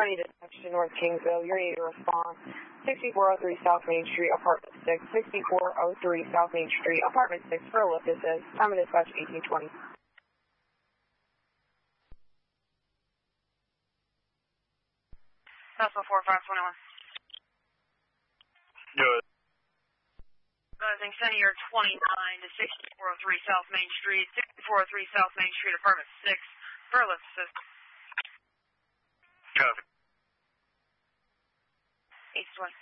20 dispatch to North Kingsville. You're ready to respond. 6403 South Main Street, Apartment 6. 6403 South Main Street, Apartment 6 for a lift assist. Time of dispatch 1820. Tesla 4521. Good. Buzzing Center, you're 29 to 6403 South Main Street, 6403 South Main Street, Apartment 6, for a lift assist. Copy. 820.